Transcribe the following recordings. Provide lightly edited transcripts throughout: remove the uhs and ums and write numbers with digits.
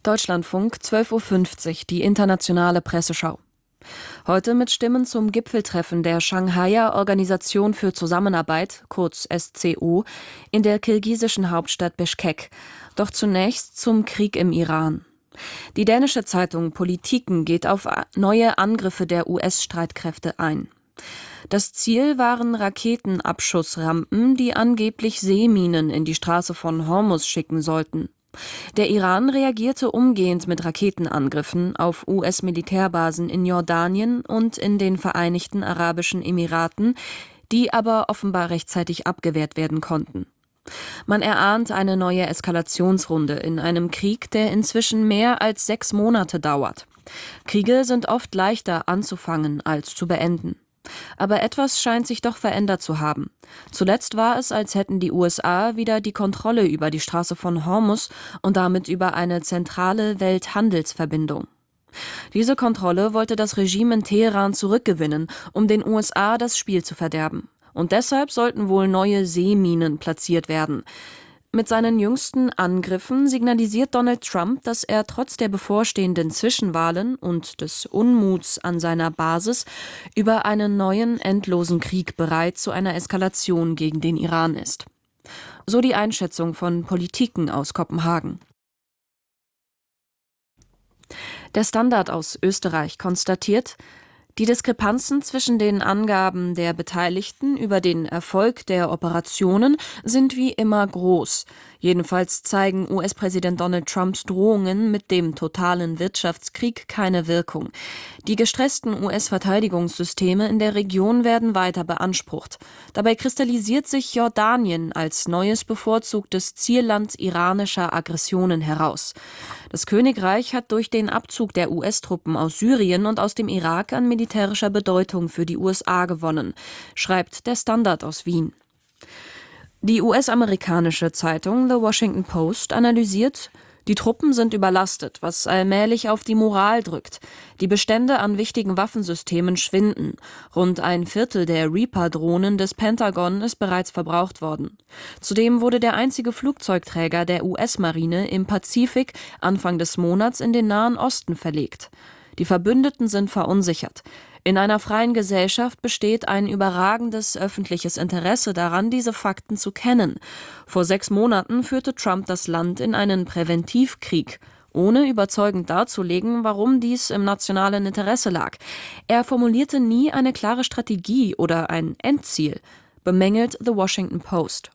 Deutschlandfunk, 12:50 Uhr, die internationale Presseschau. Heute mit Stimmen zum Gipfeltreffen der Shanghaier Organisation für Zusammenarbeit, kurz SCO, in der kirgisischen Hauptstadt Bischkek. Doch zunächst zum Krieg im Iran. Die dänische Zeitung Politiken geht auf neue Angriffe der US-Streitkräfte ein. Das Ziel waren Raketenabschussrampen, die angeblich Seeminen in die Straße von Hormuz schicken sollten. Der Iran reagierte umgehend mit Raketenangriffen auf US-Militärbasen in Jordanien und in den Vereinigten Arabischen Emiraten, die aber offenbar rechtzeitig abgewehrt werden konnten. Man erahnt eine neue Eskalationsrunde in einem Krieg, der inzwischen mehr als 6 Monate dauert. Kriege sind oft leichter anzufangen als zu beenden. Aber etwas scheint sich doch verändert zu haben. Zuletzt war es, als hätten die USA wieder die Kontrolle über die Straße von Hormuz und damit über eine zentrale Welthandelsverbindung. Diese Kontrolle wollte das Regime in Teheran zurückgewinnen, um den USA das Spiel zu verderben. Und deshalb sollten wohl neue Seeminen platziert werden. Mit seinen jüngsten Angriffen signalisiert Donald Trump, dass er trotz der bevorstehenden Zwischenwahlen und des Unmuts an seiner Basis über einen neuen, endlosen Krieg bereit zu einer Eskalation gegen den Iran ist. So die Einschätzung von Politiken aus Kopenhagen. Der Standard aus Österreich konstatiert, die Diskrepanzen zwischen den Angaben der Beteiligten über den Erfolg der Operationen sind wie immer groß. Jedenfalls zeigen US-Präsident Donald Trumps Drohungen mit dem totalen Wirtschaftskrieg keine Wirkung. Die gestressten US-Verteidigungssysteme in der Region werden weiter beansprucht. Dabei kristallisiert sich Jordanien als neues bevorzugtes Zielland iranischer Aggressionen heraus. Das Königreich hat durch den Abzug der US-Truppen aus Syrien und aus dem Irak an militärischer Bedeutung für die USA gewonnen, schreibt der Standard aus Wien. Die US-amerikanische Zeitung The Washington Post analysiert, die Truppen sind überlastet, was allmählich auf die Moral drückt. Die Bestände an wichtigen Waffensystemen schwinden. Rund 1/4 der Reaper-Drohnen des Pentagon ist bereits verbraucht worden. Zudem wurde der einzige Flugzeugträger der US-Marine im Pazifik Anfang des Monats in den Nahen Osten verlegt. Die Verbündeten sind verunsichert. In einer freien Gesellschaft besteht ein überragendes öffentliches Interesse daran, diese Fakten zu kennen. Vor 6 Monaten führte Trump das Land in einen Präventivkrieg, ohne überzeugend darzulegen, warum dies im nationalen Interesse lag. Er formulierte nie eine klare Strategie oder ein Endziel, bemängelt The Washington Post.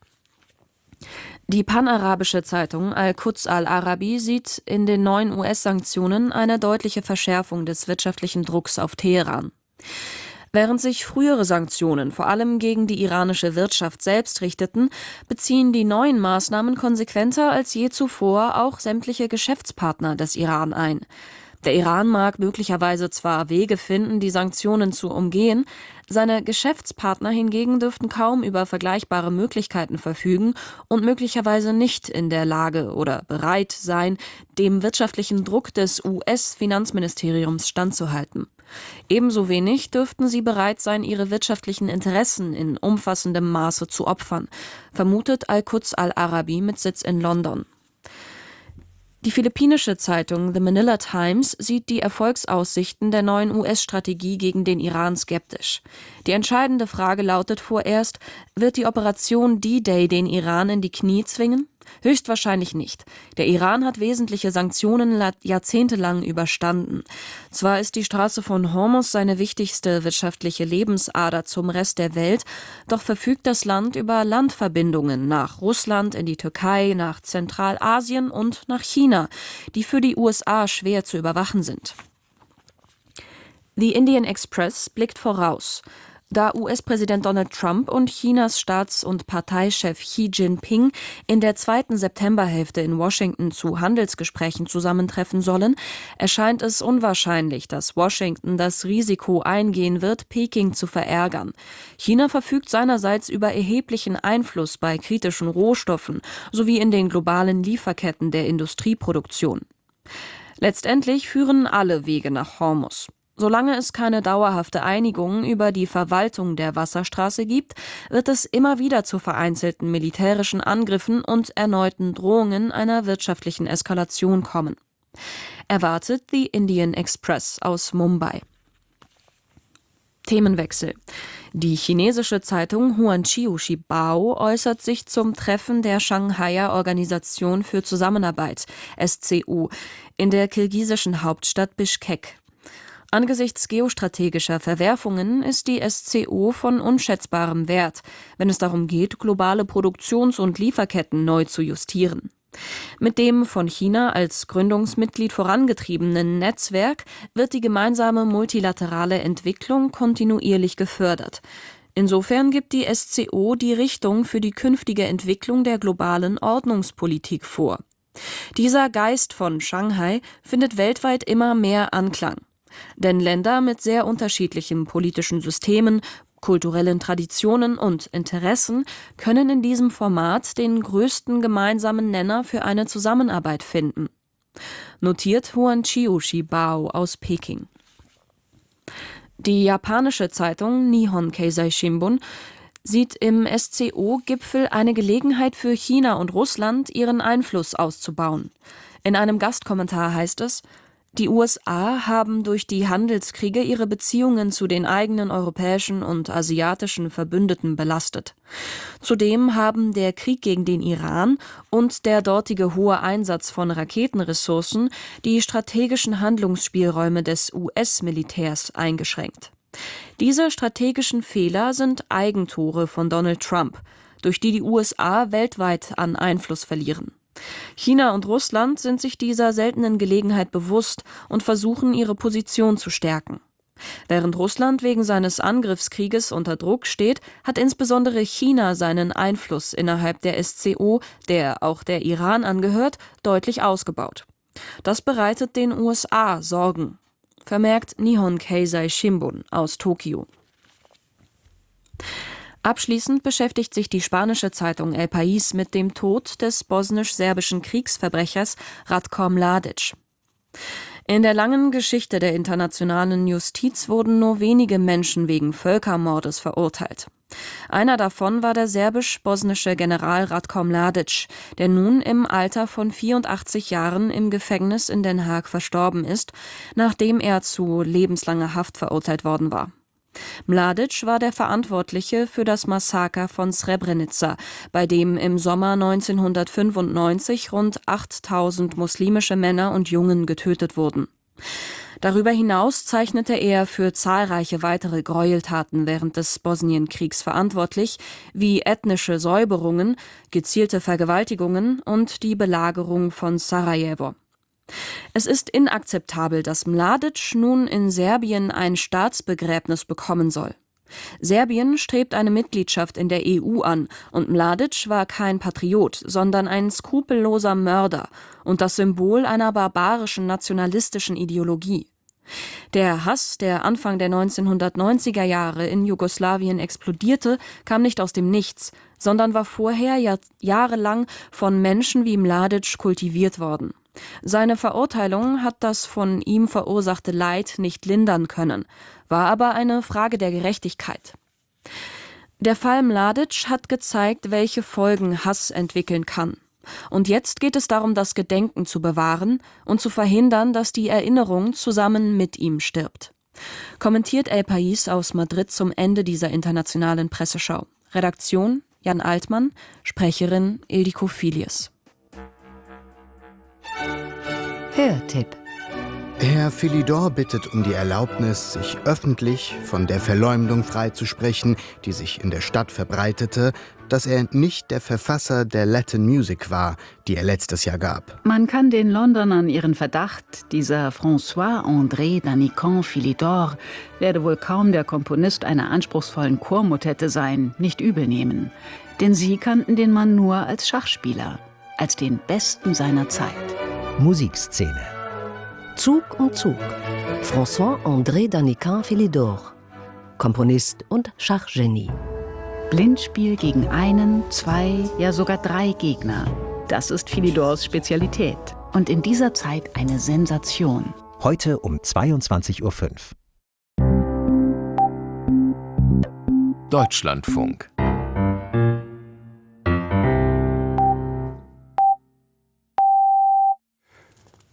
Die panarabische Zeitung Al-Quds Al-Arabi sieht in den neuen US-Sanktionen eine deutliche Verschärfung des wirtschaftlichen Drucks auf Teheran. Während sich frühere Sanktionen vor allem gegen die iranische Wirtschaft selbst richteten, beziehen die neuen Maßnahmen konsequenter als je zuvor auch sämtliche Geschäftspartner des Iran ein. Der Iran mag möglicherweise zwar Wege finden, die Sanktionen zu umgehen, seine Geschäftspartner hingegen dürften kaum über vergleichbare Möglichkeiten verfügen und möglicherweise nicht in der Lage oder bereit sein, dem wirtschaftlichen Druck des US-Finanzministeriums standzuhalten. Ebenso wenig dürften sie bereit sein, ihre wirtschaftlichen Interessen in umfassendem Maße zu opfern, vermutet Al-Quds Al-Arabi mit Sitz in London. Die philippinische Zeitung The Manila Times sieht die Erfolgsaussichten der neuen US-Strategie gegen den Iran skeptisch. Die entscheidende Frage lautet vorerst, wird die Operation D-Day den Iran in die Knie zwingen? Höchstwahrscheinlich nicht. Der Iran hat wesentliche Sanktionen jahrzehntelang überstanden. Zwar ist die Straße von Hormuz seine wichtigste wirtschaftliche Lebensader zum Rest der Welt, doch verfügt das Land über Landverbindungen nach Russland, in die Türkei, nach Zentralasien und nach China, die für die USA schwer zu überwachen sind. The Indian Express blickt voraus. Da US-Präsident Donald Trump und Chinas Staats- und Parteichef Xi Jinping in der 2. Septemberhälfte in Washington zu Handelsgesprächen zusammentreffen sollen, erscheint es unwahrscheinlich, dass Washington das Risiko eingehen wird, Peking zu verärgern. China verfügt seinerseits über erheblichen Einfluss bei kritischen Rohstoffen sowie in den globalen Lieferketten der Industrieproduktion. Letztendlich führen alle Wege nach Hormuz. Solange es keine dauerhafte Einigung über die Verwaltung der Wasserstraße gibt, wird es immer wieder zu vereinzelten militärischen Angriffen und erneuten Drohungen einer wirtschaftlichen Eskalation kommen. Erwartet The Indian Express aus Mumbai. Themenwechsel. Die chinesische Zeitung Huanqiu Shibao äußert sich zum Treffen der Shanghaier Organisation für Zusammenarbeit, SCO, in der kirgisischen Hauptstadt Bischkek. Angesichts geostrategischer Verwerfungen ist die SCO von unschätzbarem Wert, wenn es darum geht, globale Produktions- und Lieferketten neu zu justieren. Mit dem von China als Gründungsmitglied vorangetriebenen Netzwerk wird die gemeinsame multilaterale Entwicklung kontinuierlich gefördert. Insofern gibt die SCO die Richtung für die künftige Entwicklung der globalen Ordnungspolitik vor. Dieser Geist von Shanghai findet weltweit immer mehr Anklang. Denn Länder mit sehr unterschiedlichen politischen Systemen, kulturellen Traditionen und Interessen können in diesem Format den größten gemeinsamen Nenner für eine Zusammenarbeit finden. Notiert Huanqiu Shibao aus Peking. Die japanische Zeitung Nihon Keizai Shimbun sieht im SCO-Gipfel eine Gelegenheit für China und Russland, ihren Einfluss auszubauen. In einem Gastkommentar heißt es: Die USA haben durch die Handelskriege ihre Beziehungen zu den eigenen europäischen und asiatischen Verbündeten belastet. Zudem haben der Krieg gegen den Iran und der dortige hohe Einsatz von Raketenressourcen die strategischen Handlungsspielräume des US-Militärs eingeschränkt. Diese strategischen Fehler sind Eigentore von Donald Trump, durch die USA weltweit an Einfluss verlieren. China und Russland sind sich dieser seltenen Gelegenheit bewusst und versuchen, ihre Position zu stärken. Während Russland wegen seines Angriffskrieges unter Druck steht, hat insbesondere China seinen Einfluss innerhalb der SCO, der auch der Iran angehört, deutlich ausgebaut. Das bereitet den USA Sorgen, vermerkt Nihon Keizai Shimbun aus Tokio. Abschließend beschäftigt sich die spanische Zeitung El País mit dem Tod des bosnisch-serbischen Kriegsverbrechers Ratko Mladic. In der langen Geschichte der internationalen Justiz wurden nur wenige Menschen wegen Völkermordes verurteilt. Einer davon war der serbisch-bosnische General Ratko Mladic, der nun im Alter von 84 Jahren im Gefängnis in Den Haag verstorben ist, nachdem er zu lebenslanger Haft verurteilt worden war. Mladic war der Verantwortliche für das Massaker von Srebrenica, bei dem im Sommer 1995 rund 8000 muslimische Männer und Jungen getötet wurden. Darüber hinaus zeichnete er für zahlreiche weitere Gräueltaten während des Bosnienkriegs verantwortlich, wie ethnische Säuberungen, gezielte Vergewaltigungen und die Belagerung von Sarajevo. Es ist inakzeptabel, dass Mladic nun in Serbien ein Staatsbegräbnis bekommen soll. Serbien strebt eine Mitgliedschaft in der EU an und Mladic war kein Patriot, sondern ein skrupelloser Mörder und das Symbol einer barbarischen nationalistischen Ideologie. Der Hass, der Anfang der 1990er Jahre in Jugoslawien explodierte, kam nicht aus dem Nichts, sondern war vorher jahrelang von Menschen wie Mladic kultiviert worden. Seine Verurteilung hat das von ihm verursachte Leid nicht lindern können, war aber eine Frage der Gerechtigkeit. Der Fall Mladic hat gezeigt, welche Folgen Hass entwickeln kann. Und jetzt geht es darum, das Gedenken zu bewahren und zu verhindern, dass die Erinnerung zusammen mit ihm stirbt. Kommentiert El País aus Madrid zum Ende dieser internationalen Presseschau. Redaktion Jan Altmann, Sprecherin Ildiko Filius. Hörtipp. Herr Philidor bittet um die Erlaubnis, sich öffentlich von der Verleumdung freizusprechen, die sich in der Stadt verbreitete, dass er nicht der Verfasser der Latin Music war, die er letztes Jahr gab. Man kann den Londonern ihren Verdacht, dieser François-André Danican Philidor werde wohl kaum der Komponist einer anspruchsvollen Chormotette sein, nicht übel nehmen. Denn sie kannten den Mann nur als Schachspieler, als den Besten seiner Zeit. Musikszene. Zug um Zug. François-André Danican Philidor. Komponist und Schachgenie. Blindspiel gegen einen, zwei, ja sogar drei Gegner. Das ist Philidors Spezialität. Und in dieser Zeit eine Sensation. Heute um 22:05 Uhr. Deutschlandfunk.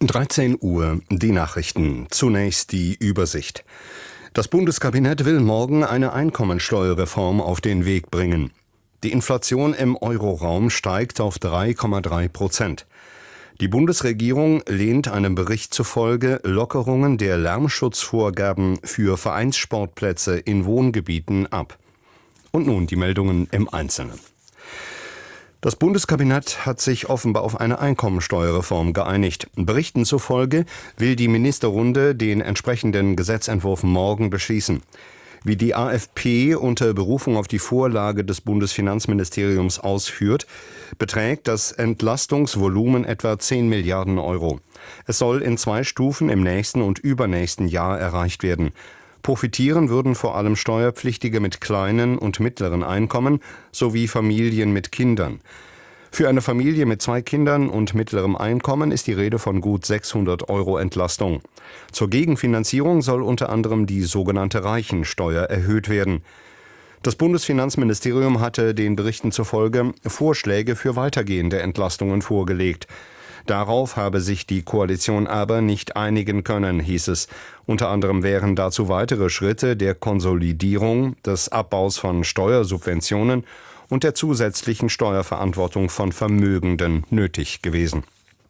13 Uhr, die Nachrichten. Zunächst die Übersicht. Das Bundeskabinett will morgen eine Einkommensteuerreform auf den Weg bringen. Die Inflation im Euroraum steigt auf 3,3%. Die Bundesregierung lehnt einem Bericht zufolge Lockerungen der Lärmschutzvorgaben für Vereinssportplätze in Wohngebieten ab. Und nun die Meldungen im Einzelnen. Das Bundeskabinett hat sich offenbar auf eine Einkommensteuerreform geeinigt. Berichten zufolge will die Ministerrunde den entsprechenden Gesetzentwurf morgen beschließen. Wie die AfP unter Berufung auf die Vorlage des Bundesfinanzministeriums ausführt, beträgt das Entlastungsvolumen etwa 10 Milliarden Euro. Es soll in 2 Stufen im nächsten und übernächsten Jahr erreicht werden. Profitieren würden vor allem Steuerpflichtige mit kleinen und mittleren Einkommen sowie Familien mit Kindern. Für eine Familie mit 2 Kindern und mittlerem Einkommen ist die Rede von gut 600 Euro Entlastung. Zur Gegenfinanzierung soll unter anderem die sogenannte Reichensteuer erhöht werden. Das Bundesfinanzministerium hatte den Berichten zufolge Vorschläge für weitergehende Entlastungen vorgelegt. Darauf habe sich die Koalition aber nicht einigen können, hieß es. Unter anderem wären dazu weitere Schritte der Konsolidierung, des Abbaus von Steuersubventionen und der zusätzlichen Steuerverantwortung von Vermögenden nötig gewesen.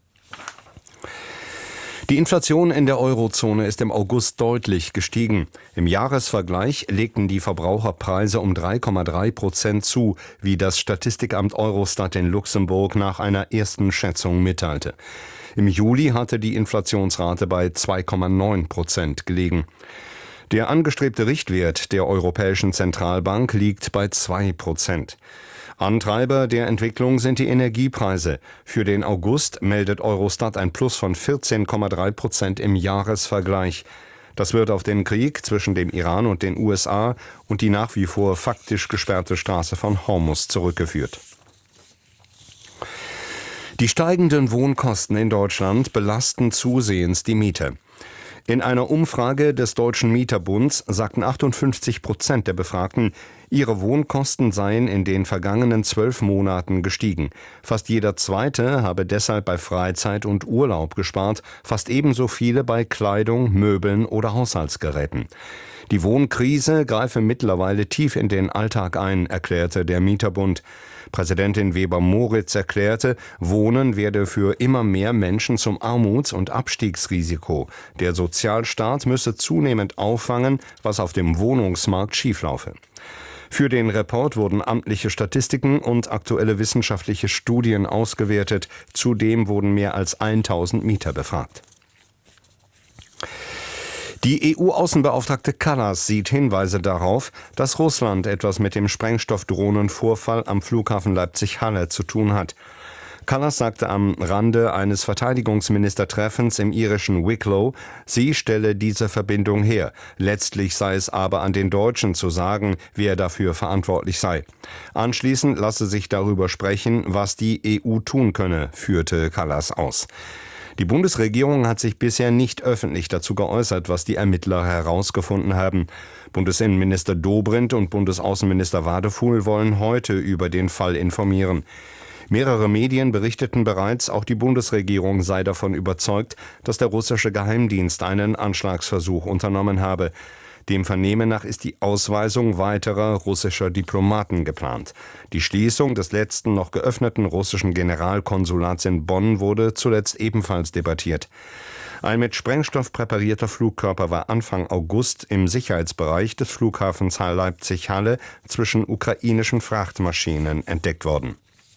Die Inflation in der Eurozone ist im August deutlich gestiegen. Im Jahresvergleich legten die Verbraucherpreise um 3,3% zu, wie das Statistikamt Eurostat in Luxemburg nach einer ersten Schätzung mitteilte. Im Juli hatte die Inflationsrate bei 2,9% gelegen. Der angestrebte Richtwert der Europäischen Zentralbank liegt bei 2%. Antreiber der Entwicklung sind die Energiepreise. Für den August meldet Eurostat ein Plus von 14,3% im Jahresvergleich. Das wird auf den Krieg zwischen dem Iran und den USA und die nach wie vor faktisch gesperrte Straße von Hormuz zurückgeführt. Die steigenden Wohnkosten in Deutschland belasten zusehends die Miete. In einer Umfrage des Deutschen Mieterbunds sagten 58% der Befragten, ihre Wohnkosten seien in den vergangenen 12 Monaten gestiegen. Fast jeder Zweite habe deshalb bei Freizeit und Urlaub gespart, fast ebenso viele bei Kleidung, Möbeln oder Haushaltsgeräten. Die Wohnkrise greife mittlerweile tief in den Alltag ein, erklärte der Mieterbund. Präsidentin Weber-Moritz erklärte, Wohnen werde für immer mehr Menschen zum Armuts- und Abstiegsrisiko. Der Sozialstaat müsse zunehmend auffangen, was auf dem Wohnungsmarkt schieflaufe. Für den Report wurden amtliche Statistiken und aktuelle wissenschaftliche Studien ausgewertet. Zudem wurden mehr als 1000 Mieter befragt. Die EU-Außenbeauftragte Kallas sieht Hinweise darauf, dass Russland etwas mit dem Sprengstoffdrohnenvorfall am Flughafen Leipzig-Halle zu tun hat. Kallas sagte am Rande eines Verteidigungsministertreffens im irischen Wicklow, sie stelle diese Verbindung her. Letztlich sei es aber an den Deutschen zu sagen, wer dafür verantwortlich sei. Anschließend lasse sich darüber sprechen, was die EU tun könne, führte Kallas aus. Die Bundesregierung hat sich bisher nicht öffentlich dazu geäußert, was die Ermittler herausgefunden haben. Bundesinnenminister Dobrindt und Bundesaußenminister Wadefuhl wollen heute über den Fall informieren. Mehrere Medien berichteten bereits, auch die Bundesregierung sei davon überzeugt, dass der russische Geheimdienst einen Anschlagsversuch unternommen habe. Dem Vernehmen nach ist die Ausweisung weiterer russischer Diplomaten geplant. Die Schließung des letzten noch geöffneten russischen Generalkonsulats in Bonn wurde zuletzt ebenfalls debattiert. Ein mit Sprengstoff präparierter Flugkörper war Anfang August im Sicherheitsbereich des Flughafens Leipzig-Halle zwischen ukrainischen Frachtmaschinen entdeckt worden.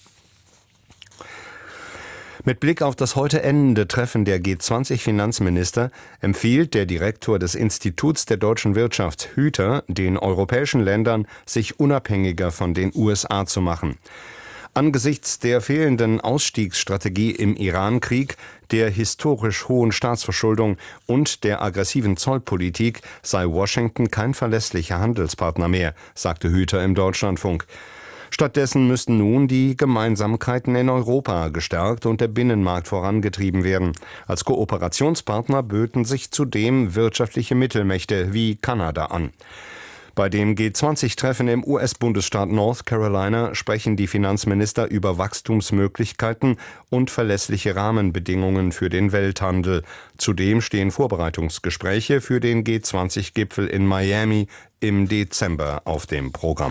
Mit Blick auf das heute endende Treffen der G20-Finanzminister empfiehlt der Direktor des Instituts der deutschen Wirtschaft, Hüter, den europäischen Ländern, sich unabhängiger von den USA zu machen. Angesichts der fehlenden Ausstiegsstrategie im Iran-Krieg, der historisch hohen Staatsverschuldung und der aggressiven Zollpolitik sei Washington kein verlässlicher Handelspartner mehr, sagte Hüter im Deutschlandfunk. Stattdessen müssten nun die Gemeinsamkeiten in Europa gestärkt und der Binnenmarkt vorangetrieben werden. Als Kooperationspartner böten sich zudem wirtschaftliche Mittelmächte wie Kanada an. Bei dem G20-Treffen im US-Bundesstaat North Carolina sprechen die Finanzminister über Wachstumsmöglichkeiten und verlässliche Rahmenbedingungen für den Welthandel. Zudem stehen Vorbereitungsgespräche für den G20-Gipfel in Miami im Dezember auf dem Programm.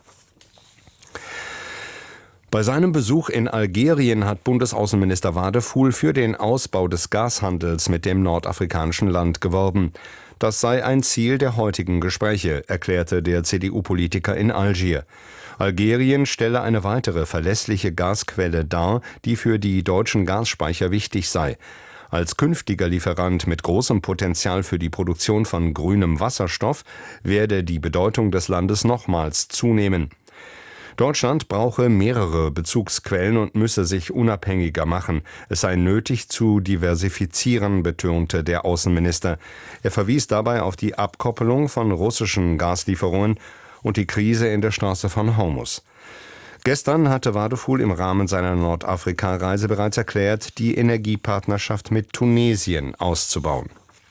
Bei seinem Besuch in Algerien hat Bundesaußenminister Wadefuhl für den Ausbau des Gashandels mit dem nordafrikanischen Land geworben. Das sei ein Ziel der heutigen Gespräche, erklärte der CDU-Politiker in Algier. Algerien stelle eine weitere verlässliche Gasquelle dar, die für die deutschen Gasspeicher wichtig sei. Als künftiger Lieferant mit großem Potenzial für die Produktion von grünem Wasserstoff werde die Bedeutung des Landes nochmals zunehmen. Deutschland brauche mehrere Bezugsquellen und müsse sich unabhängiger machen. Es sei nötig zu diversifizieren, betonte der Außenminister. Er verwies dabei auf die Abkoppelung von russischen Gaslieferungen und die Krise in der Straße von Hormuz. Gestern hatte Wadefuhl im Rahmen seiner Nordafrika-Reise bereits erklärt, die Energiepartnerschaft mit Tunesien auszubauen.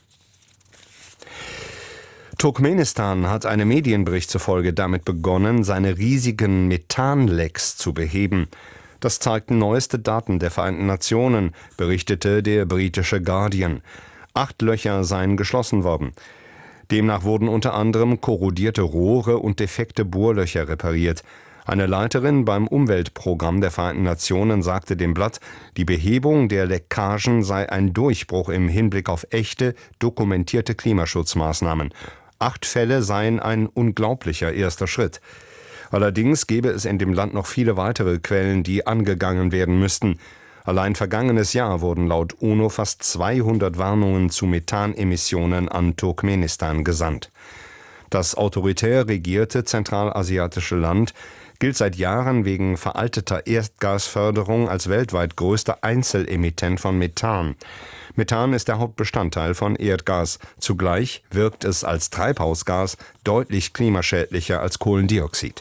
Turkmenistan hat einem Medienbericht zufolge damit begonnen, seine riesigen Methanlecks zu beheben. Das zeigten neueste Daten der Vereinten Nationen, berichtete der britische Guardian. 8 Löcher seien geschlossen worden. Demnach wurden unter anderem korrodierte Rohre und defekte Bohrlöcher repariert. Eine Leiterin beim Umweltprogramm der Vereinten Nationen sagte dem Blatt, die Behebung der Leckagen sei ein Durchbruch im Hinblick auf echte, dokumentierte Klimaschutzmaßnahmen. 8 Fälle seien ein unglaublicher erster Schritt. Allerdings gäbe es in dem Land noch viele weitere Quellen, die angegangen werden müssten. Allein vergangenes Jahr wurden laut UNO fast 200 Warnungen zu Methanemissionen an Turkmenistan gesandt. Das autoritär regierte zentralasiatische Land gilt seit Jahren wegen veralteter Erdgasförderung als weltweit größter Einzelemittent von Methan. Methan ist der Hauptbestandteil von Erdgas. Zugleich wirkt es als Treibhausgas deutlich klimaschädlicher als Kohlendioxid.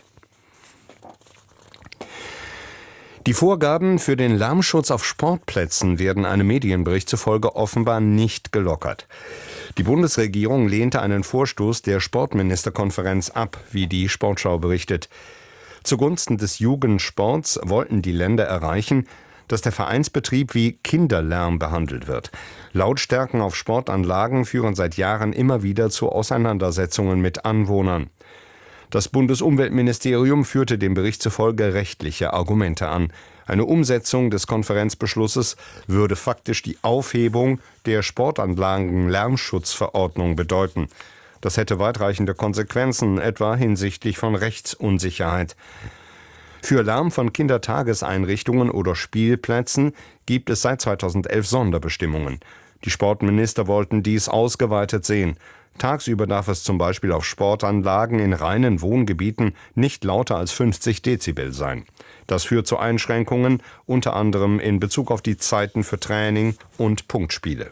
Die Vorgaben für den Lärmschutz auf Sportplätzen werden einem Medienbericht zufolge offenbar nicht gelockert. Die Bundesregierung lehnte einen Vorstoß der Sportministerkonferenz ab, wie die Sportschau berichtet. Zugunsten des Jugendsports wollten die Länder erreichen, dass der Vereinsbetrieb wie Kinderlärm behandelt wird. Lautstärken auf Sportanlagen führen seit Jahren immer wieder zu Auseinandersetzungen mit Anwohnern. Das Bundesumweltministerium führte dem Bericht zufolge rechtliche Argumente an. Eine Umsetzung des Konferenzbeschlusses würde faktisch die Aufhebung der Sportanlagen-Lärmschutzverordnung bedeuten. Das hätte weitreichende Konsequenzen, etwa hinsichtlich von Rechtsunsicherheit. Für Lärm von Kindertageseinrichtungen oder Spielplätzen gibt es seit 2011 Sonderbestimmungen. Die Sportminister wollten dies ausgeweitet sehen. Tagsüber darf es zum Beispiel auf Sportanlagen in reinen Wohngebieten nicht lauter als 50 Dezibel sein. Das führt zu Einschränkungen, unter anderem in Bezug auf die Zeiten für Training und Punktspiele.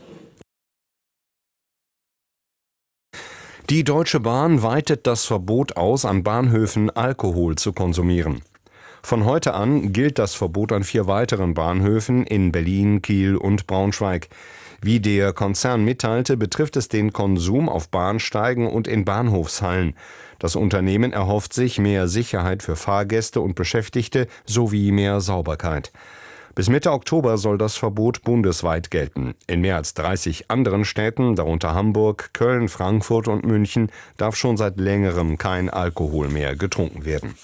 Die Deutsche Bahn weitet das Verbot aus, an Bahnhöfen Alkohol zu konsumieren. Von heute an gilt das Verbot an 4 weiteren Bahnhöfen in Berlin, Kiel und Braunschweig. Wie der Konzern mitteilte, betrifft es den Konsum auf Bahnsteigen und in Bahnhofshallen. Das Unternehmen erhofft sich mehr Sicherheit für Fahrgäste und Beschäftigte sowie mehr Sauberkeit. Bis Mitte Oktober soll das Verbot bundesweit gelten. In mehr als 30 anderen Städten, darunter Hamburg, Köln, Frankfurt und München, darf schon seit längerem kein Alkohol mehr getrunken werden.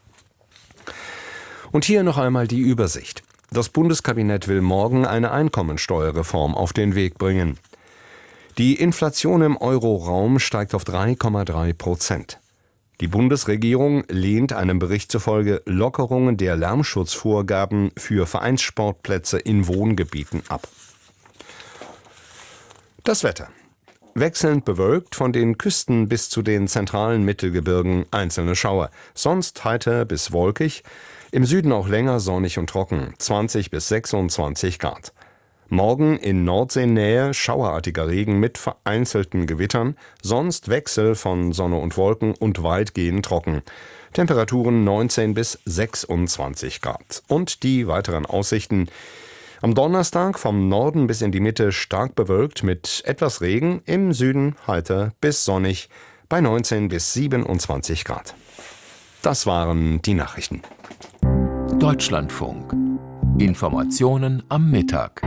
Und hier noch einmal die Übersicht. Das Bundeskabinett will morgen eine Einkommensteuerreform auf den Weg bringen. Die Inflation im Euroraum steigt auf 3,3%. Die Bundesregierung lehnt einem Bericht zufolge Lockerungen der Lärmschutzvorgaben für Vereinssportplätze in Wohngebieten ab. Das Wetter. Wechselnd bewölkt, von den Küsten bis zu den zentralen Mittelgebirgen einzelne Schauer. Sonst heiter bis wolkig. Im Süden auch länger sonnig und trocken, 20 bis 26 Grad. Morgen in Nordseenähe schauerartiger Regen mit vereinzelten Gewittern, sonst Wechsel von Sonne und Wolken und weitgehend trocken. Temperaturen 19 bis 26 Grad. Und die weiteren Aussichten. Am Donnerstag vom Norden bis in die Mitte stark bewölkt mit etwas Regen, im Süden heiter bis sonnig bei 19 bis 27 Grad. Das waren die Nachrichten. Deutschlandfunk. Informationen am Mittag.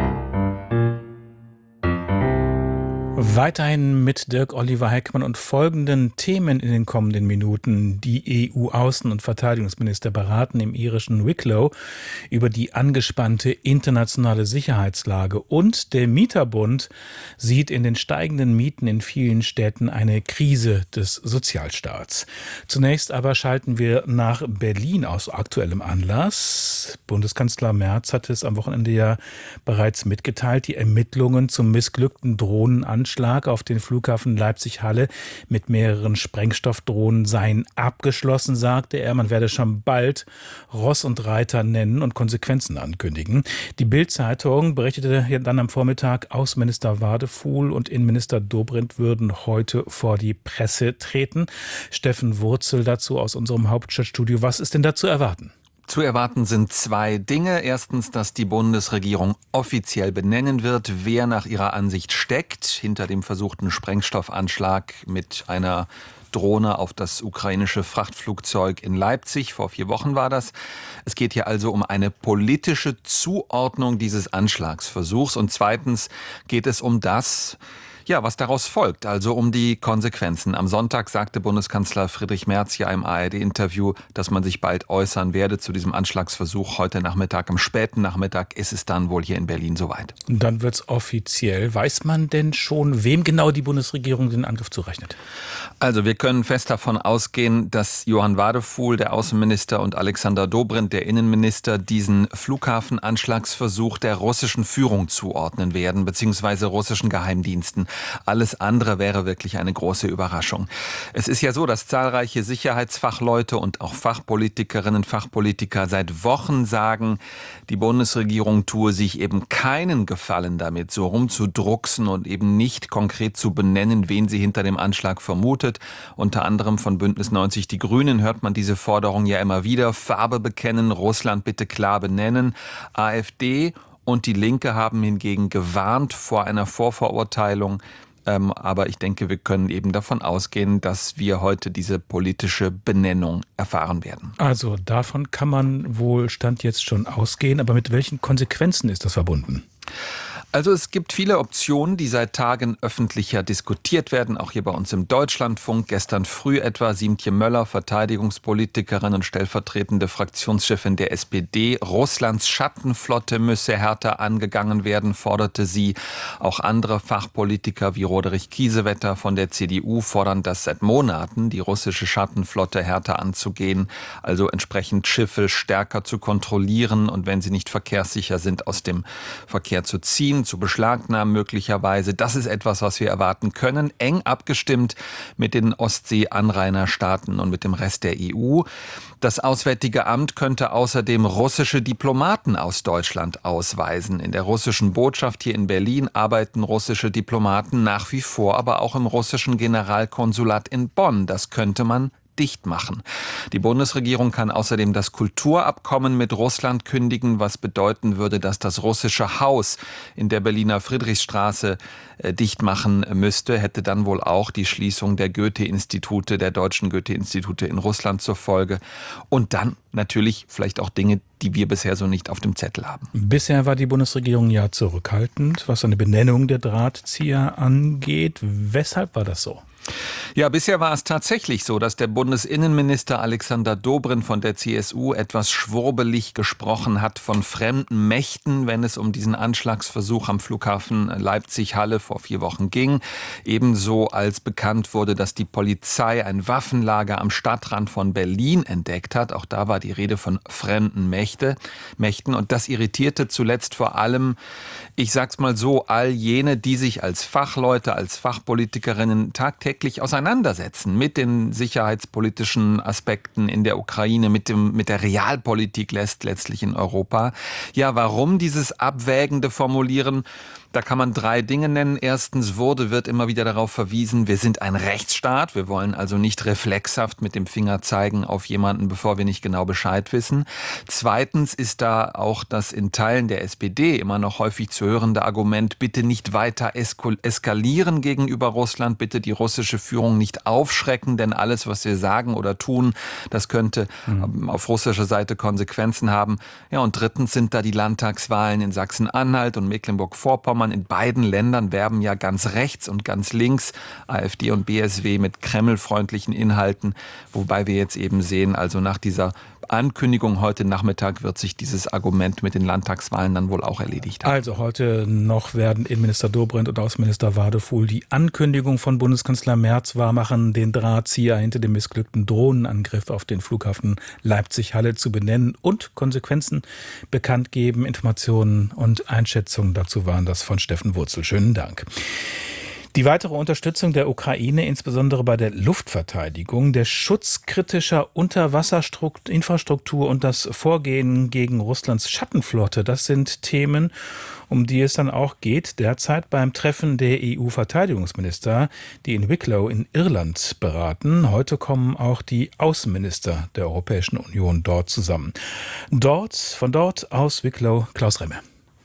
Weiterhin mit Dirk Oliver Heckmann und folgenden Themen in den kommenden Minuten. Die EU-Außen- und Verteidigungsminister beraten im irischen Wicklow über die angespannte internationale Sicherheitslage. Und der Mieterbund sieht in den steigenden Mieten in vielen Städten eine Krise des Sozialstaats. Zunächst aber schalten wir nach Berlin aus aktuellem Anlass. Bundeskanzler Merz hatte es am Wochenende ja bereits mitgeteilt, die Ermittlungen zum missglückten Drohnenanschlag auf den Flughafen Leipzig-Halle mit mehreren Sprengstoffdrohnen seien abgeschlossen, sagte er. Man werde schon bald Ross und Reiter nennen und Konsequenzen ankündigen. Die Bild-Zeitung berichtete dann am Vormittag, Außenminister Wadefuhl und Innenminister Dobrindt würden heute vor die Presse treten. Steffen Wurzel dazu aus unserem Hauptstadtstudio. Was ist denn da zu erwarten? Zu erwarten sind zwei Dinge. Erstens, dass die Bundesregierung offiziell benennen wird, wer nach ihrer Ansicht steckt hinter dem versuchten Sprengstoffanschlag mit einer Drohne auf das ukrainische Frachtflugzeug in Leipzig. Vor 4 Wochen war das. Es geht hier also um eine politische Zuordnung dieses Anschlagsversuchs. Und zweitens geht es um das, was daraus folgt, also um die Konsequenzen. Am Sonntag sagte Bundeskanzler Friedrich Merz ja im ARD-Interview, dass man sich bald äußern werde zu diesem Anschlagsversuch. Heute Nachmittag, am späten Nachmittag, ist es dann wohl hier in Berlin soweit. Und dann wird es offiziell. Weiß man denn schon, wem genau die Bundesregierung den Angriff zurechnet? Also wir können fest davon ausgehen, dass Johann Wadefuhl, der Außenminister, und Alexander Dobrindt, der Innenminister, diesen Flughafenanschlagsversuch der russischen Führung zuordnen werden, beziehungsweise russischen Geheimdiensten. Alles andere wäre wirklich eine große Überraschung. Es ist ja so, dass zahlreiche Sicherheitsfachleute und auch Fachpolitikerinnen, Fachpolitiker seit Wochen sagen, die Bundesregierung tue sich eben keinen Gefallen damit, so rumzudrucksen und eben nicht konkret zu benennen, wen sie hinter dem Anschlag vermutet. Unter anderem von Bündnis 90 Die Grünen hört man diese Forderung ja immer wieder. Farbe bekennen, Russland bitte klar benennen. AfD und die Linke haben hingegen gewarnt vor einer Vorverurteilung. Aber ich denke, wir können eben davon ausgehen, dass wir heute diese politische Benennung erfahren werden. Also davon kann man wohl Stand jetzt schon ausgehen. Aber mit welchen Konsequenzen ist das verbunden? Also es gibt viele Optionen, die seit Tagen öffentlicher diskutiert werden, auch hier bei uns im Deutschlandfunk. Gestern früh etwa Siemtje Möller, Verteidigungspolitikerin und stellvertretende Fraktionschefin der SPD. Russlands Schattenflotte müsse härter angegangen werden, forderte sie. Auch andere Fachpolitiker wie Roderich Kiesewetter von der CDU fordern das seit Monaten, die russische Schattenflotte härter anzugehen, also entsprechend Schiffe stärker zu kontrollieren und wenn sie nicht verkehrssicher sind, aus dem Verkehr zu ziehen, zu beschlagnahmen möglicherweise. Das ist etwas, was wir erwarten können. Eng abgestimmt mit den Ostsee-Anrainerstaaten und mit dem Rest der EU. Das Auswärtige Amt könnte außerdem russische Diplomaten aus Deutschland ausweisen. In der russischen Botschaft hier in Berlin arbeiten russische Diplomaten nach wie vor, aber auch im russischen Generalkonsulat in Bonn. Das könnte man dicht machen. Die Bundesregierung kann außerdem das Kulturabkommen mit Russland kündigen, was bedeuten würde, dass das russische Haus in der Berliner Friedrichstraße dicht machen müsste, hätte dann wohl auch die Schließung der Goethe-Institute, der deutschen Goethe-Institute in Russland zur Folge. Und dann natürlich vielleicht auch Dinge, die wir bisher so nicht auf dem Zettel haben. Bisher war die Bundesregierung ja zurückhaltend, was eine Benennung der Drahtzieher angeht. Weshalb war das so? Ja, bisher war es tatsächlich so, dass der Bundesinnenminister Alexander Dobrindt von der CSU etwas schwurbelig gesprochen hat von fremden Mächten, wenn es um diesen Anschlagsversuch am Flughafen Leipzig-Halle vor 4 Wochen ging. Ebenso als bekannt wurde, dass die Polizei ein Waffenlager am Stadtrand von Berlin entdeckt hat. Auch da war die Rede von fremden Mächten. Und das irritierte zuletzt vor allem, ich sag's mal so, all jene, die sich als Fachleute, als Fachpolitikerinnen tagtäglich auseinandersetzen mit den sicherheitspolitischen Aspekten in der Ukraine, mit der Realpolitik letztlich in Europa. Ja, warum dieses abwägende Formulieren? Da kann man 3 Dinge nennen. Erstens wird immer wieder darauf verwiesen, wir sind ein Rechtsstaat. Wir wollen also nicht reflexhaft mit dem Finger zeigen auf jemanden, bevor wir nicht genau Bescheid wissen. Zweitens ist da auch das in Teilen der SPD immer noch häufig zu hörende Argument, bitte nicht weiter eskalieren gegenüber Russland, bitte die russische russische Führung nicht aufschrecken, denn alles, was wir sagen oder tun, das könnte auf russischer Seite Konsequenzen haben. Ja, und drittens sind da die Landtagswahlen in Sachsen-Anhalt und Mecklenburg-Vorpommern. In beiden Ländern werben ja ganz rechts und ganz links AfD und BSW mit kremlfreundlichen Inhalten, wobei wir jetzt eben sehen, also nach dieser Ankündigung heute Nachmittag wird sich dieses Argument mit den Landtagswahlen dann wohl auch erledigt haben. Also heute noch werden Innenminister Dobrindt und Außenminister Wadefuhl die Ankündigung von Bundeskanzler Merz wahrmachen, den Drahtzieher hinter dem missglückten Drohnenangriff auf den Flughafen Leipzig-Halle zu benennen und Konsequenzen bekannt geben. Informationen und Einschätzungen dazu waren das von Steffen Wurzel. Schönen Dank. Die weitere Unterstützung der Ukraine, insbesondere bei der Luftverteidigung, der Schutz kritischer Unterwasserinfrastruktur und das Vorgehen gegen Russlands Schattenflotte, das sind Themen, um die es dann auch geht derzeit beim Treffen der EU-Verteidigungsminister, die in Wicklow in Irland beraten. Heute kommen auch die Außenminister der Europäischen Union dort zusammen. Von dort aus Wicklow, Klaus Remme.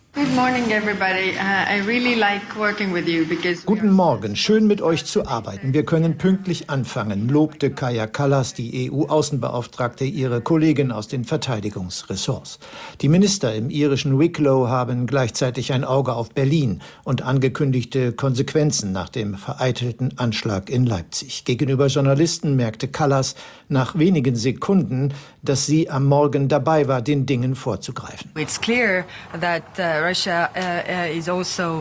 Guten Morgen, schön mit euch zu arbeiten. Wir können pünktlich anfangen, lobte Kaja Kallas, die EU-Außenbeauftragte, ihre Kollegin aus den Verteidigungsressorts. Die Minister im irischen Wicklow haben gleichzeitig ein Auge auf Berlin und angekündigte Konsequenzen nach dem vereitelten Anschlag in Leipzig. Gegenüber Journalisten merkte Kallas nach wenigen Sekunden, dass sie am Morgen dabei war, den Dingen vorzugreifen. It's clear that Russia is also,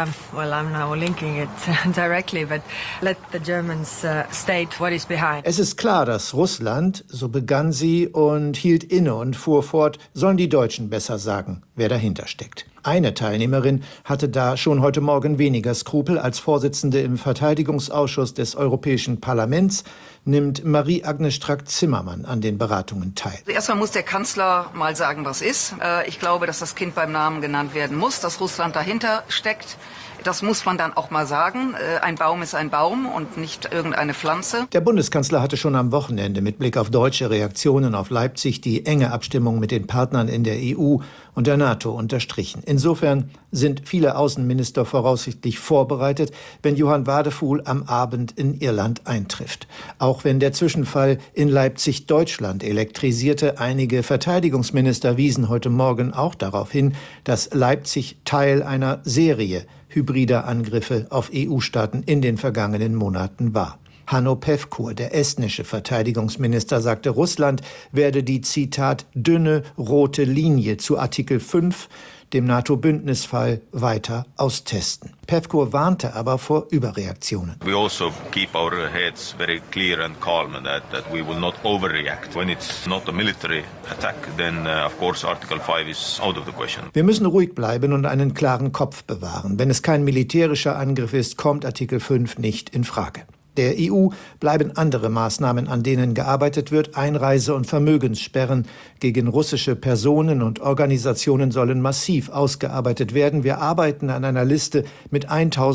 I'm now linking it directly, but let the Germans state what is behind. Es ist klar, dass Russland, so begann sie und hielt inne und fuhr fort, sollen die Deutschen besser sagen, wer dahinter steckt. Eine Teilnehmerin hatte da schon heute Morgen weniger Skrupel. Als Vorsitzende im Verteidigungsausschuss des Europäischen Parlaments nimmt Marie-Agnes Strack-Zimmermann an den Beratungen teil. Erstmal muss der Kanzler mal sagen, was ist. Ich glaube, dass das Kind beim Namen genannt werden muss, dass Russland dahinter steckt. Das muss man dann auch mal sagen. Ein Baum ist ein Baum und nicht irgendeine Pflanze. Der Bundeskanzler hatte schon am Wochenende mit Blick auf deutsche Reaktionen auf Leipzig die enge Abstimmung mit den Partnern in der EU und der NATO unterstrichen. Insofern sind viele Außenminister voraussichtlich vorbereitet, wenn Johann Wadefuhl am Abend in Irland eintrifft. Auch wenn der Zwischenfall in Leipzig Deutschland elektrisierte, einige Verteidigungsminister wiesen heute Morgen auch darauf hin, dass Leipzig Teil einer Serie hybrider Angriffe auf EU-Staaten in den vergangenen Monaten war. Hanno Pevkur, der estnische Verteidigungsminister, sagte, Russland werde die, Zitat, dünne rote Linie zu Artikel 5, dem NATO-Bündnisfall, weiter austesten. Pevkur warnte aber vor Überreaktionen. We also keep our heads very clear and calm that we will not overreact. When it's not a military attack, then of course Article 5 is out of the question. Wir müssen ruhig bleiben und einen klaren Kopf bewahren. Wenn es kein militärischer Angriff ist, kommt Artikel 5 nicht in Frage. Der EU bleiben andere Maßnahmen, an denen gearbeitet wird. Einreise- und Vermögenssperren gegen russische Personen und Organisationen sollen massiv ausgearbeitet werden. Wir arbeiten an einer Liste mit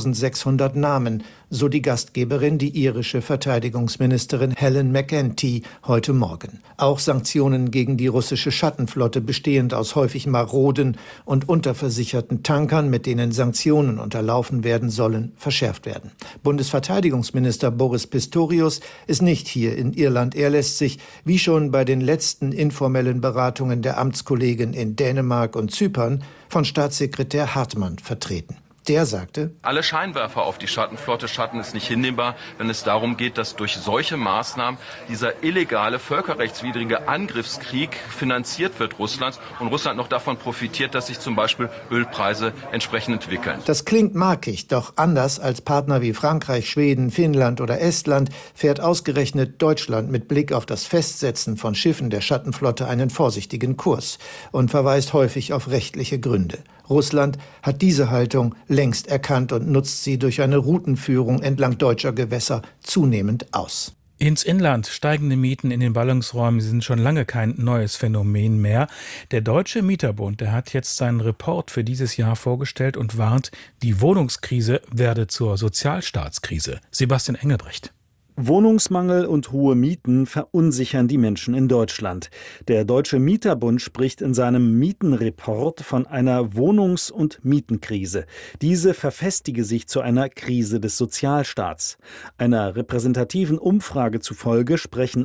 1600 Namen, so die Gastgeberin, die irische Verteidigungsministerin Helen McEntee, heute Morgen. Auch Sanktionen gegen die russische Schattenflotte, bestehend aus häufig maroden und unterversicherten Tankern, mit denen Sanktionen unterlaufen werden sollen, verschärft werden. Bundesverteidigungsminister Boris Pistorius ist nicht hier in Irland. Er lässt sich, wie schon bei den letzten informellen Beratungen der Amtskollegen in Dänemark und Zypern, von Staatssekretär Hartmann vertreten. Der sagte: Alle Scheinwerfer auf die Schattenflotte schatten es nicht hinnehmbar, wenn es darum geht, dass durch solche Maßnahmen dieser illegale, völkerrechtswidrige Angriffskrieg finanziert wird Russlands und Russland noch davon profitiert, dass sich zum Beispiel Ölpreise entsprechend entwickeln. Das klingt markig, doch anders als Partner wie Frankreich, Schweden, Finnland oder Estland fährt ausgerechnet Deutschland mit Blick auf das Festsetzen von Schiffen der Schattenflotte einen vorsichtigen Kurs und verweist häufig auf rechtliche Gründe. Russland hat diese Haltung längst erkannt und nutzt sie durch eine Routenführung entlang deutscher Gewässer zunehmend aus. Ins Inland steigende Mieten in den Ballungsräumen sind schon lange kein neues Phänomen mehr. Der Deutsche Mieterbund, der hat jetzt seinen Report für dieses Jahr vorgestellt und warnt, die Wohnungskrise werde zur Sozialstaatskrise. Sebastian Engelbrecht. Wohnungsmangel und hohe Mieten verunsichern die Menschen in Deutschland. Der Deutsche Mieterbund spricht in seinem Mietenreport von einer Wohnungs- und Mietenkrise. Diese verfestige sich zu einer Krise des Sozialstaats. Einer repräsentativen Umfrage zufolge sprechen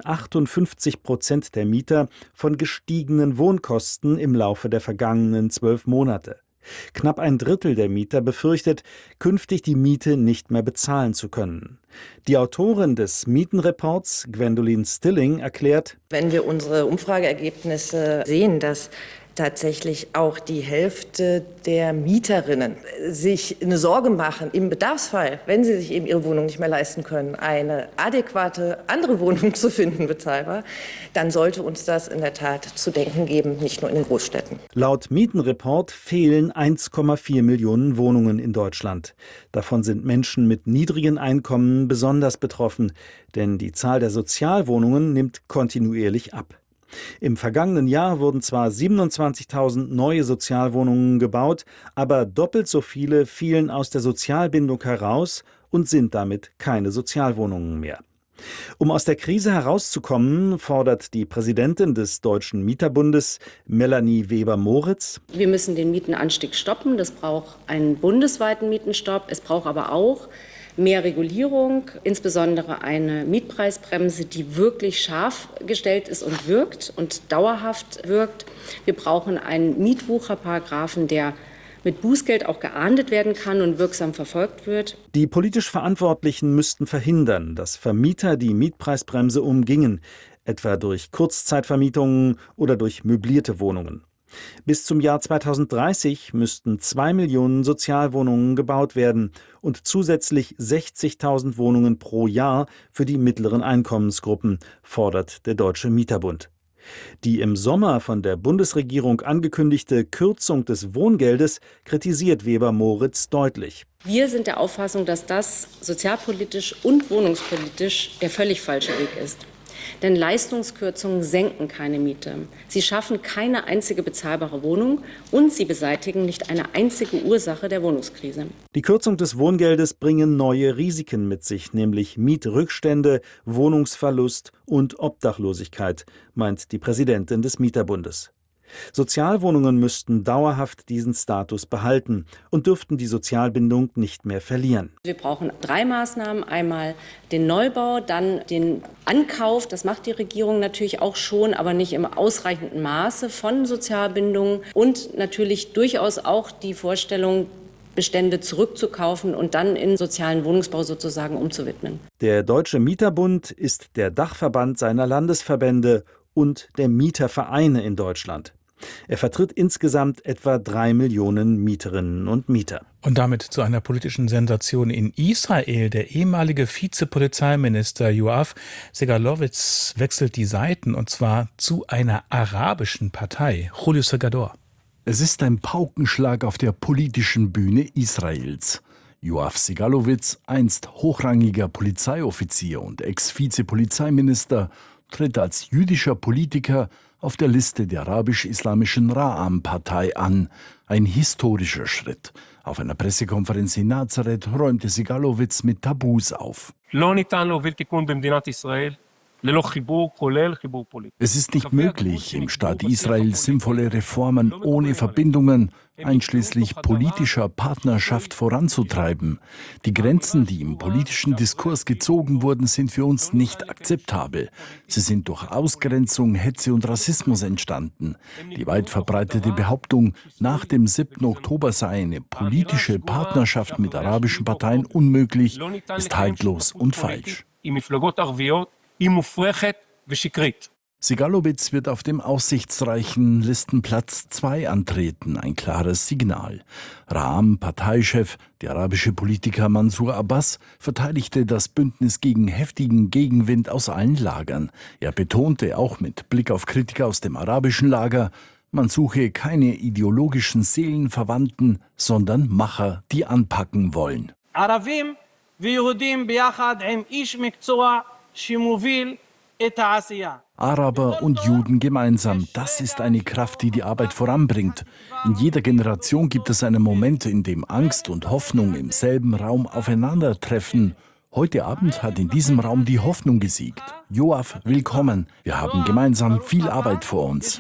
58% der Mieter von gestiegenen Wohnkosten im Laufe der vergangenen 12 Monate. Knapp ein Drittel der Mieter befürchtet, künftig die Miete nicht mehr bezahlen zu können. Die Autorin des Mietenreports, Gwendolyn Stilling, erklärt: Wenn wir unsere Umfrageergebnisse sehen, dass tatsächlich auch die Hälfte der Mieterinnen sich eine Sorge machen, im Bedarfsfall, wenn sie sich eben ihre Wohnung nicht mehr leisten können, eine adäquate andere Wohnung zu finden, bezahlbar, dann sollte uns das in der Tat zu denken geben, nicht nur in den Großstädten. Laut Mietenreport fehlen 1,4 Millionen Wohnungen in Deutschland. Davon sind Menschen mit niedrigen Einkommen besonders betroffen, denn die Zahl der Sozialwohnungen nimmt kontinuierlich ab. Im vergangenen Jahr wurden zwar 27.000 neue Sozialwohnungen gebaut, aber doppelt so viele fielen aus der Sozialbindung heraus und sind damit keine Sozialwohnungen mehr. Um aus der Krise herauszukommen, fordert die Präsidentin des Deutschen Mieterbundes, Melanie Weber-Moritz: Wir müssen den Mietenanstieg stoppen. Das braucht einen bundesweiten Mietenstopp. Es braucht aber auch mehr Regulierung, insbesondere eine Mietpreisbremse, die wirklich scharf gestellt ist und wirkt und dauerhaft wirkt. Wir brauchen einen Mietwucherparagraphen, der mit Bußgeld auch geahndet werden kann und wirksam verfolgt wird. Die politisch Verantwortlichen müssten verhindern, dass Vermieter die Mietpreisbremse umgingen, etwa durch Kurzzeitvermietungen oder durch möblierte Wohnungen. Bis zum Jahr 2030 müssten 2 Millionen Sozialwohnungen gebaut werden und zusätzlich 60.000 Wohnungen pro Jahr für die mittleren Einkommensgruppen, fordert der Deutsche Mieterbund. Die im Sommer von der Bundesregierung angekündigte Kürzung des Wohngeldes kritisiert Weber-Moritz deutlich. Wir sind der Auffassung, dass das sozialpolitisch und wohnungspolitisch der völlig falsche Weg ist. Denn Leistungskürzungen senken keine Miete. Sie schaffen keine einzige bezahlbare Wohnung und sie beseitigen nicht eine einzige Ursache der Wohnungskrise. Die Kürzung des Wohngeldes bringen neue Risiken mit sich, nämlich Mietrückstände, Wohnungsverlust und Obdachlosigkeit, meint die Präsidentin des Mieterbundes. Sozialwohnungen müssten dauerhaft diesen Status behalten und dürften die Sozialbindung nicht mehr verlieren. Wir brauchen 3 Maßnahmen. Einmal den Neubau, dann den Ankauf, das macht die Regierung natürlich auch schon, aber nicht im ausreichenden Maße von Sozialbindungen und natürlich durchaus auch die Vorstellung, Bestände zurückzukaufen und dann in sozialen Wohnungsbau sozusagen umzuwidmen. Der Deutsche Mieterbund ist der Dachverband seiner Landesverbände und der Mietervereine in Deutschland. Er vertritt insgesamt etwa 3 Millionen Mieterinnen und Mieter. Und damit zu einer politischen Sensation in Israel. Der ehemalige Vizepolizeiminister Yoav Segalowitz wechselt die Seiten, und zwar zu einer arabischen Partei. Julio Segador. Es ist ein Paukenschlag auf der politischen Bühne Israels. Yoav Segalowitz, einst hochrangiger Polizeioffizier und Ex-Vizepolizeiminister, tritt als jüdischer Politiker auf der Liste der arabisch-islamischen Ra'am-Partei an. Ein historischer Schritt. Auf einer Pressekonferenz in Nazareth räumte Segalowitz mit Tabus auf. Es ist nicht möglich, im Staat Israel sinnvolle Reformen ohne Verbindungen, einschließlich politischer Partnerschaft, voranzutreiben. Die Grenzen, die im politischen Diskurs gezogen wurden, sind für uns nicht akzeptabel. Sie sind durch Ausgrenzung, Hetze und Rassismus entstanden. Die weit verbreitete Behauptung, nach dem 7. Oktober sei eine politische Partnerschaft mit arabischen Parteien unmöglich, ist haltlos und falsch. Segalowitz wird auf dem aussichtsreichen Listenplatz 2 antreten, ein klares Signal. Ra'am-Parteichef, der arabische Politiker Mansour Abbas, verteidigte das Bündnis gegen heftigen Gegenwind aus allen Lagern. Er betonte auch mit Blick auf Kritiker aus dem arabischen Lager, man suche keine ideologischen Seelenverwandten, sondern Macher, die anpacken wollen. Arabim ויהודים ביחד עם איש מקצוע שמוביל את העשייה. Araber und Juden gemeinsam, das ist eine Kraft, die die Arbeit voranbringt. In jeder Generation gibt es einen Moment, in dem Angst und Hoffnung im selben Raum aufeinandertreffen. Heute Abend hat in diesem Raum die Hoffnung gesiegt. Yoav, willkommen. Wir haben gemeinsam viel Arbeit vor uns.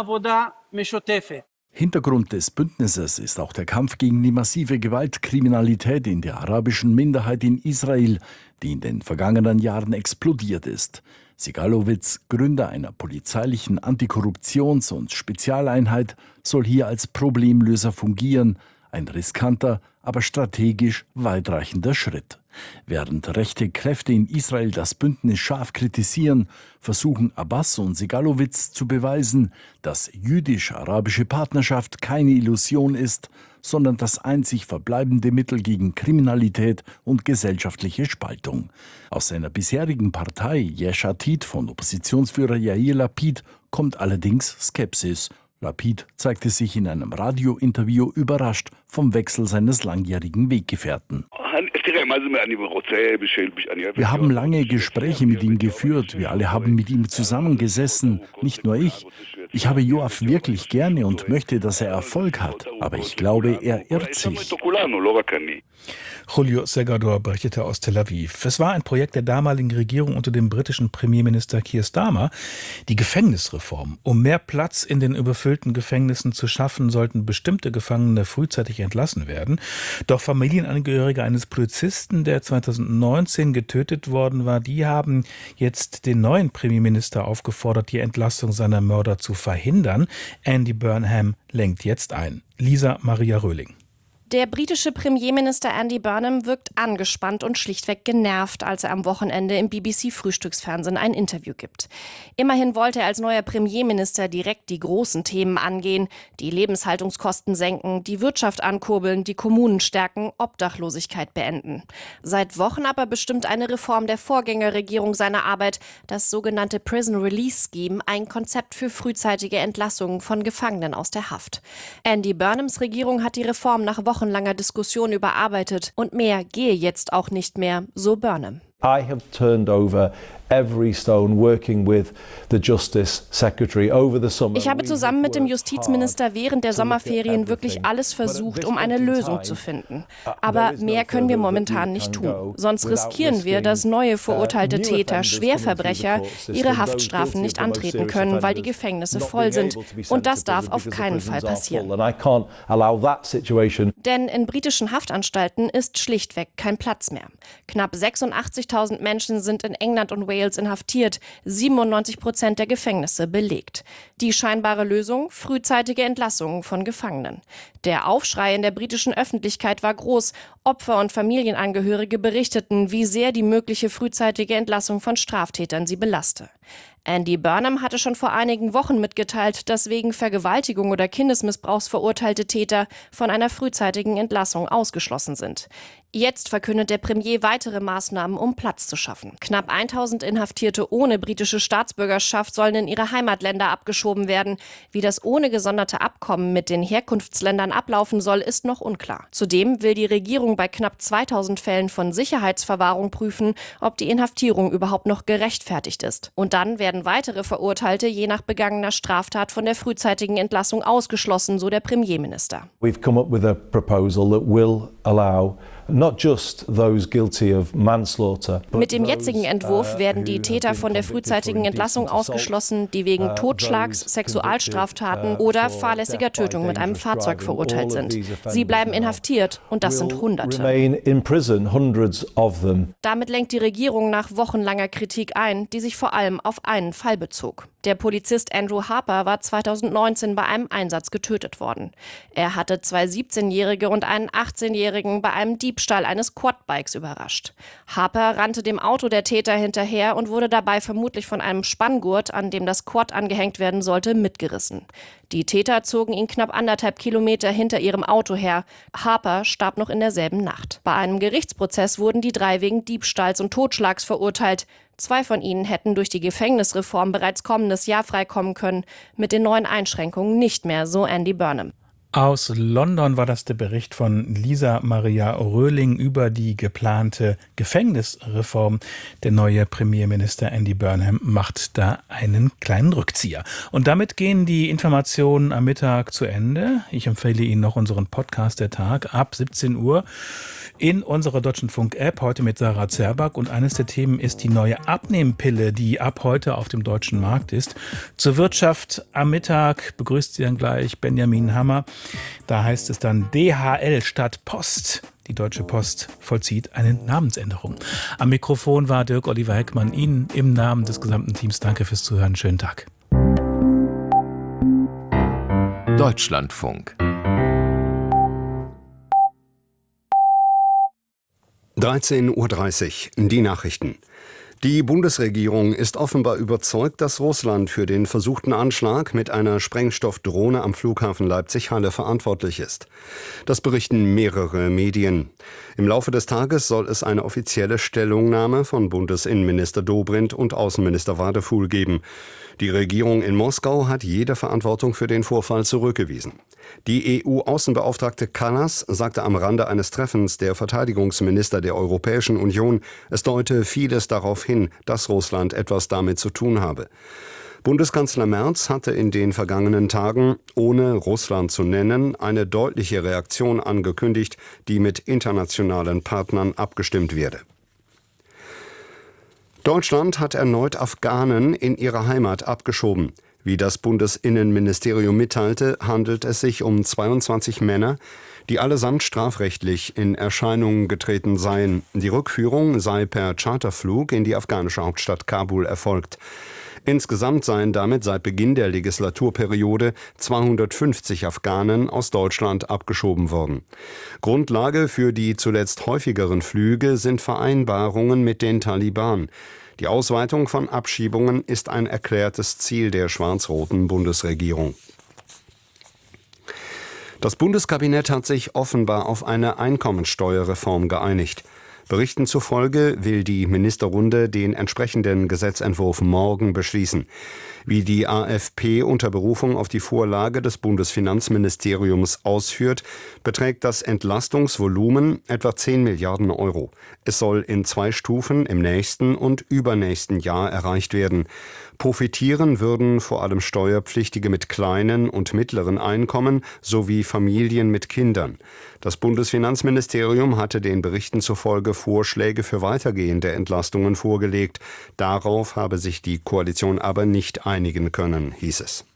Hintergrund des Bündnisses ist auch der Kampf gegen die massive Gewaltkriminalität in der arabischen Minderheit in Israel, die in den vergangenen Jahren explodiert ist. Segalowitz, Gründer einer polizeilichen Antikorruptions- und Spezialeinheit, soll hier als Problemlöser fungieren. Ein riskanter, aber strategisch weitreichender Schritt. Während rechte Kräfte in Israel das Bündnis scharf kritisieren, versuchen Abbas und Segalowitz zu beweisen, dass jüdisch-arabische Partnerschaft keine Illusion ist, sondern das einzig verbleibende Mittel gegen Kriminalität und gesellschaftliche Spaltung. Aus seiner bisherigen Partei Yesh Atid von Oppositionsführer Yair Lapid kommt allerdings Skepsis. Lapid zeigte sich in einem Radiointerview überrascht vom Wechsel seines langjährigen Weggefährten. Wir haben lange Gespräche mit ihm geführt, wir alle haben mit ihm zusammengesessen, nicht nur ich. Ich habe Yoav wirklich gerne und möchte, dass er Erfolg hat, aber ich glaube, er irrt sich. Julio Segador berichtete aus Tel Aviv. Es war ein Projekt der damaligen Regierung unter dem britischen Premierminister Keir Starmer. Die Gefängnisreform. Um mehr Platz in den überfüllten Gefängnissen zu schaffen, sollten bestimmte Gefangene frühzeitig entlassen werden. Doch Familienangehörige eines Polizisten, der 2019 getötet worden war, die haben jetzt den neuen Premierminister aufgefordert, die Entlassung seiner Mörder zu verhindern. Andy Burnham lenkt jetzt ein. Lisa Maria Röhling. Der britische Premierminister Andy Burnham wirkt angespannt und schlichtweg genervt, als er am Wochenende im BBC-Frühstücksfernsehen ein Interview gibt. Immerhin wollte er als neuer Premierminister direkt die großen Themen angehen, die Lebenshaltungskosten senken, die Wirtschaft ankurbeln, die Kommunen stärken, Obdachlosigkeit beenden. Seit Wochen aber bestimmt eine Reform der Vorgängerregierung seine Arbeit, das sogenannte Prison Release Scheme, ein Konzept für frühzeitige Entlassungen von Gefangenen aus der Haft. Andy Burnhams Regierung hat die Reform nach wochenlanger Diskussion überarbeitet und mehr gehe jetzt auch nicht mehr, so Burnham. I have turned over every stone working with the Justice Secretary over the summer. Ich habe zusammen mit dem Justizminister während der Sommerferien wirklich alles versucht, um eine Lösung zu finden. Aber mehr können wir momentan nicht tun. Sonst riskieren wir, dass neue verurteilte Täter, Schwerverbrecher, ihre Haftstrafen nicht antreten können, weil die Gefängnisse voll sind. Und das darf auf keinen Fall passieren. Denn in britischen Haftanstalten ist schlichtweg kein Platz mehr. Knapp 86.000 Menschen sind in England und Wales inhaftiert, 97% der Gefängnisse belegt. Die scheinbare Lösung? Frühzeitige Entlassungen von Gefangenen. Der Aufschrei in der britischen Öffentlichkeit war groß. Opfer und Familienangehörige berichteten, wie sehr die mögliche frühzeitige Entlassung von Straftätern sie belaste. Andy Burnham hatte schon vor einigen Wochen mitgeteilt, dass wegen Vergewaltigung oder Kindesmissbrauchs verurteilte Täter von einer frühzeitigen Entlassung ausgeschlossen sind. Jetzt verkündet der Premier weitere Maßnahmen, um Platz zu schaffen. Knapp 1000 Inhaftierte ohne britische Staatsbürgerschaft sollen in ihre Heimatländer abgeschoben werden. Wie das ohne gesonderte Abkommen mit den Herkunftsländern ablaufen soll, ist noch unklar. Zudem will die Regierung bei knapp 2000 Fällen von Sicherheitsverwahrung prüfen, ob die Inhaftierung überhaupt noch gerechtfertigt ist. Und dann werden weitere Verurteilte je nach begangener Straftat von der frühzeitigen Entlassung ausgeschlossen, so der Premierminister. We've come up with a proposal that will allow not just those guilty of manslaughter. Mit dem jetzigen Entwurf werden die Täter von der frühzeitigen Entlassung ausgeschlossen, die wegen Totschlags, Sexualstraftaten oder fahrlässiger Tötung mit einem Fahrzeug verurteilt sind. Sie bleiben inhaftiert und das sind Hunderte. Damit lenkt die Regierung nach wochenlanger Kritik ein, die sich vor allem auf einen Fall bezog. Der Polizist Andrew Harper war 2019 bei einem Einsatz getötet worden. Er hatte 2 17-Jährige und einen 18-Jährigen bei einem Diebstahl eines Quadbikes überrascht. Harper rannte dem Auto der Täter hinterher und wurde dabei vermutlich von einem Spanngurt, an dem das Quad angehängt werden sollte, mitgerissen. Die Täter zogen ihn knapp 1,5 Kilometer hinter ihrem Auto her. Harper starb noch in derselben Nacht. Bei einem Gerichtsprozess wurden die 3 wegen Diebstahls und Totschlags verurteilt. 2 von ihnen hätten durch die Gefängnisreform bereits kommendes Jahr freikommen können, mit den neuen Einschränkungen nicht mehr, so Andy Burnham. Aus London war das der Bericht von Lisa Maria Röhling über die geplante Gefängnisreform. Der neue Premierminister Andy Burnham macht da einen kleinen Rückzieher. Und damit gehen die Informationen am Mittag zu Ende. Ich empfehle Ihnen noch unseren Podcast der Tag ab 17 Uhr in unserer Deutschlandfunk-App, heute mit Sarah Zerback. Und eines der Themen ist die neue Abnehmpille, die ab heute auf dem deutschen Markt ist. Zur Wirtschaft am Mittag begrüßt Sie dann gleich Benjamin Hammer. Da heißt es dann DHL statt Post. Die Deutsche Post vollzieht eine Namensänderung. Am Mikrofon war Dirk Oliver Heckmann. Ihnen im Namen des gesamten Teams danke fürs Zuhören. Schönen Tag. Deutschlandfunk 13:30 Uhr, die Nachrichten. Die Bundesregierung ist offenbar überzeugt, dass Russland für den versuchten Anschlag mit einer Sprengstoffdrohne am Flughafen Leipzig-Halle verantwortlich ist. Das berichten mehrere Medien. Im Laufe des Tages soll es eine offizielle Stellungnahme von Bundesinnenminister Dobrindt und Außenminister Wadefuhl geben. Die Regierung in Moskau hat jede Verantwortung für den Vorfall zurückgewiesen. Die EU-Außenbeauftragte Kallas sagte am Rande eines Treffens der Verteidigungsminister der Europäischen Union, es deute vieles darauf hin, dass Russland etwas damit zu tun habe. Bundeskanzler Merz hatte in den vergangenen Tagen, ohne Russland zu nennen, eine deutliche Reaktion angekündigt, die mit internationalen Partnern abgestimmt werde. Deutschland hat erneut Afghanen in ihre Heimat abgeschoben. Wie das Bundesinnenministerium mitteilte, handelt es sich um 22 Männer, die allesamt strafrechtlich in Erscheinung getreten seien. Die Rückführung sei per Charterflug in die afghanische Hauptstadt Kabul erfolgt. Insgesamt seien damit seit Beginn der Legislaturperiode 250 Afghanen aus Deutschland abgeschoben worden. Grundlage für die zuletzt häufigeren Flüge sind Vereinbarungen mit den Taliban. Die Ausweitung von Abschiebungen ist ein erklärtes Ziel der schwarz-roten Bundesregierung. Das Bundeskabinett hat sich offenbar auf eine Einkommensteuerreform geeinigt. Berichten zufolge will die Ministerrunde den entsprechenden Gesetzentwurf morgen beschließen. Wie die AfP unter Berufung auf die Vorlage des Bundesfinanzministeriums ausführt, beträgt das Entlastungsvolumen etwa 10 Milliarden Euro. Es soll in 2 Stufen im nächsten und übernächsten Jahr erreicht werden. Profitieren würden vor allem Steuerpflichtige mit kleinen und mittleren Einkommen sowie Familien mit Kindern. Das Bundesfinanzministerium hatte den Berichten zufolge Vorschläge für weitergehende Entlastungen vorgelegt. Darauf habe sich die Koalition aber nicht einigen können, hieß es.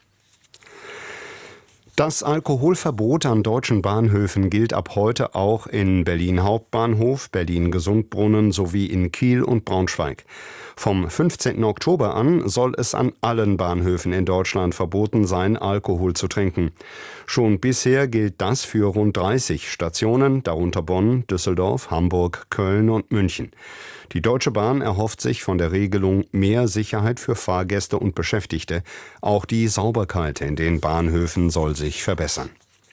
Das Alkoholverbot an deutschen Bahnhöfen gilt ab heute auch in Berlin Hauptbahnhof, Berlin Gesundbrunnen sowie in Kiel und Braunschweig. Vom 15. Oktober an soll es an allen Bahnhöfen in Deutschland verboten sein, Alkohol zu trinken. Schon bisher gilt das für rund 30 Stationen, darunter Bonn, Düsseldorf, Hamburg, Köln und München. Die Deutsche Bahn erhofft sich von der Regelung mehr Sicherheit für Fahrgäste und Beschäftigte. Auch die Sauberkeit in den Bahnhöfen soll sich verbessern.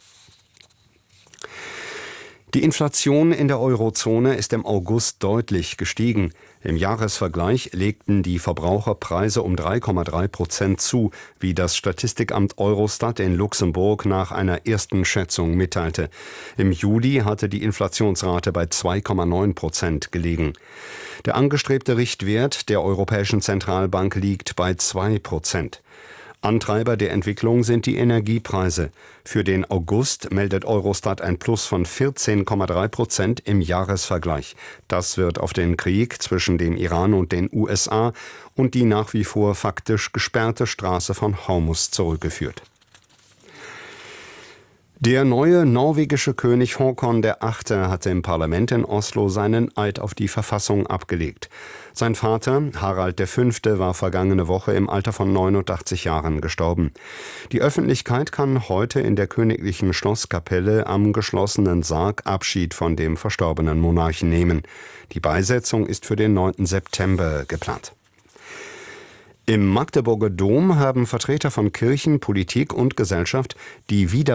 Die Inflation in der Eurozone ist im August deutlich gestiegen. Im Jahresvergleich legten die Verbraucherpreise um 3,3% zu, wie das Statistikamt Eurostat in Luxemburg nach einer ersten Schätzung mitteilte. Im Juli hatte die Inflationsrate bei 2,9% gelegen. Der angestrebte Richtwert der Europäischen Zentralbank liegt bei 2%. Antreiber der Entwicklung sind die Energiepreise. Für den August meldet Eurostat ein Plus von 14,3% im Jahresvergleich. Das wird auf den Krieg zwischen dem Iran und den USA und die nach wie vor faktisch gesperrte Straße von Hormuz zurückgeführt. Der neue norwegische König Håkon VIII. Hatte im Parlament in Oslo seinen Eid auf die Verfassung abgelegt. Sein Vater, Harald V., war vergangene Woche im Alter von 89 Jahren gestorben. Die Öffentlichkeit kann heute in der königlichen Schlosskapelle am geschlossenen Sarg Abschied von dem verstorbenen Monarchen nehmen. Die Beisetzung ist für den 9. September geplant. Im Magdeburger Dom haben Vertreter von Kirchen, Politik und Gesellschaft die